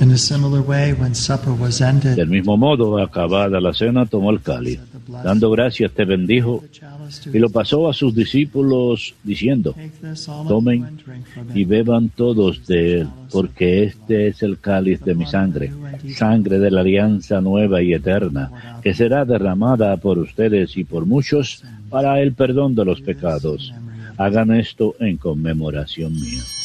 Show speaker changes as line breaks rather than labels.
In a similar way, when supper was ended,
Del mismo modo, acabada la cena, tomó el cáliz, dando gracias, te bendijo y lo pasó a sus discípulos diciendo: tomen y beban todos de él, porque este es el cáliz de mi sangre, sangre de la alianza nueva y eterna, que será derramada por ustedes y por muchos para el perdón de los pecados. Hagan esto en conmemoración mía.